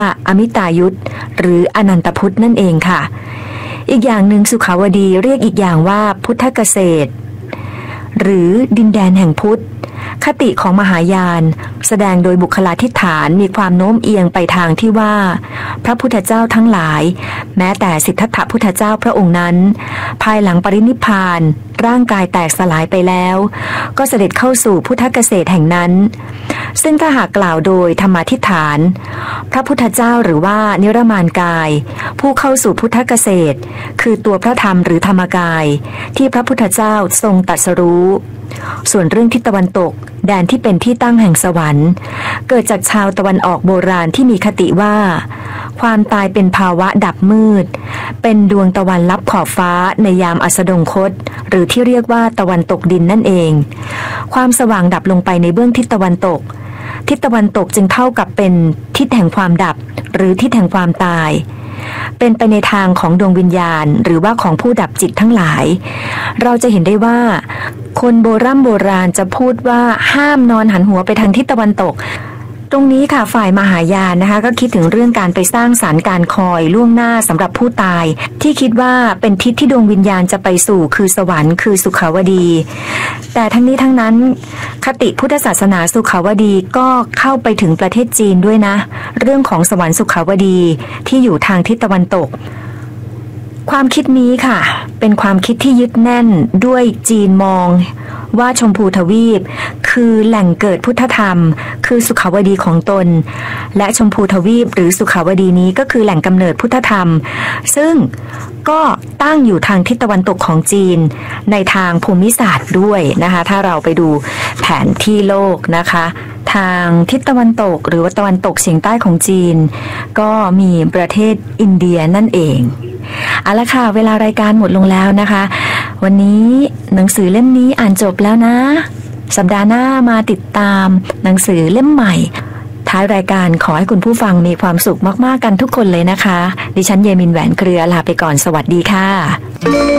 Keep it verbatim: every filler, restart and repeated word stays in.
อมิตายุทธหรืออนันตพุทธนั่นเองค่ะอีกอย่างหนึ่งสุขาวดีเรียกอีกอย่างว่าพุทธเกษตรหรือดินแดนแห่งพุทธคติของมหายานแสดงโดยบุคลาธิฐานมีความโน้มเอียงไปทางที่ว่าพระพุทธเจ้าทั้งหลายแม้แต่สิทธัตถะพุทธเจ้าพระองค์นั้นภายหลังปรินิพพานร่างกายแตกสลายไปแล้วก็เสด็จเข้าสู่พุทธเกษตรแห่งนั้นซึ่งถ้าหากกล่าวโดยธรรมาธิฐานพระพุทธเจ้าหรือว่านิรมานกายผู้เข้าสู่พุทธเกษตรคือตัวพระธรรมหรือธรรมกายที่พระพุทธเจ้าทรงตรัสรู้ส่วนเรื่องทิศตะวันตกแดนที่เป็นที่ตั้งแห่งสวรรค์เกิดจากชาวตะวันออกโบราณที่มีคติว่าความตายเป็นภาวะดับมืดเป็นดวงตะวันลับขอบฟ้าในยามอัสดงคตหรือที่เรียกว่าตะวันตกดินนั่นเองความสว่างดับลงไปในเบื้องทิศตะวันตกทิศตะวันตกจึงเท่ากับเป็นทิศแห่งความดับหรือทิศแห่งความตายเป็นไปในทางของดวงวิญญาณหรือว่าของผู้ดับจิตทั้งหลายเราจะเห็นได้ว่าคนโบราณโบราณจะพูดว่าห้ามนอนหันหัวไปทางทิศตะวันตกตรงนี้ค่ะฝ่ายมหายานนะคะก็คิดถึงเรื่องการไปสร้างศาลการคอยล่วงหน้าสำหรับผู้ตายที่คิดว่าเป็นทิศที่ดวงวิญญาณจะไปสู่คือสวรรค์คือสุขาวดีแต่ทั้งนี้ทั้งนั้นคติพุทธศาสนาสุขาวดีก็เข้าไปถึงประเทศจีนด้วยนะเรื่องของสวรรค์สุขาวดีที่อยู่ทางทิศตะวันตกความคิดนี้ค่ะเป็นความคิดที่ยึดแน่นด้วยจีนมองว่าชมพูทวีปคือแหล่งเกิดพุทธธรรมคือสุขาวดีของตนและชมพูทวีปหรือสุขาวดีนี้ก็คือแหล่งกำเนิดพุทธธรรมซึ่งก็ตั้งอยู่ทางทิศตะวันตกของจีนในทางภูมิศาสตร์ด้วยนะคะถ้าเราไปดูแผนที่โลกนะคะทางทิศตะวันตกหรือว่าตะวันตกเฉียงใต้ของจีนก็มีประเทศอินเดียนั่นเองเอาละค่ะเวลารายการหมดลงแล้วนะคะวันนี้หนังสือเล่มนี้อ่านจบแล้วนะสัปดาห์หน้ามาติดตามหนังสือเล่มใหม่ท้ายรายการขอให้คุณผู้ฟังมีความสุขมากๆกันทุกคนเลยนะคะดิฉันเยมินแหวนเครือลาไปก่อนสวัสดีค่ะ